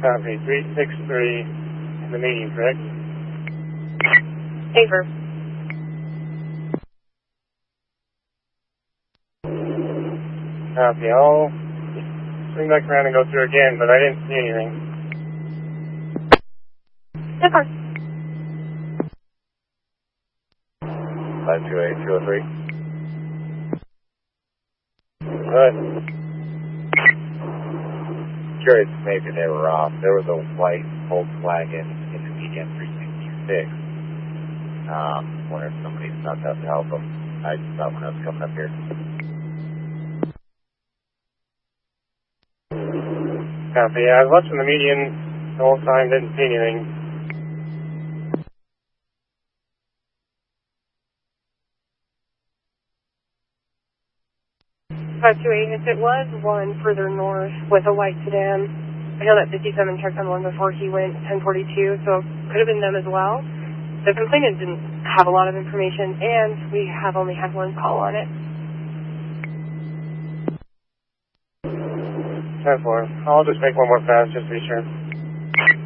Copy. 363 in the median, correct? Favor. Copy. I'll swing back around and go through again, but I didn't see anything. That's fine. 528-203. Good. Curious if maybe they were off. There was a white Volkswagen in the median 366. Wonder if somebody stopped out to help them. I thought when I was coming up here. Copy. I was watching the median the whole time, didn't see anything. If it was one further north with a white sedan, I know that 57 checked on one before he went 1042, so could have been them as well. The complainant didn't have a lot of information, and we have only had one call on it. 10-4. I'll just make one more pass just to be sure.